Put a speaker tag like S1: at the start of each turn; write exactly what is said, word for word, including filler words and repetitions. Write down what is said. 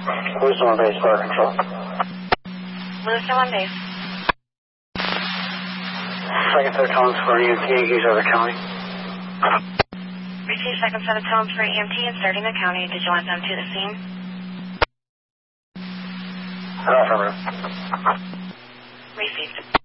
S1: Who's on base, fire control?
S2: Lewis on base.
S1: Second set of tones for E M T, engage other county.
S2: Receive second set of tones for E M T inserting the county. Did you want them to the scene?
S1: Affirmative.
S2: Received.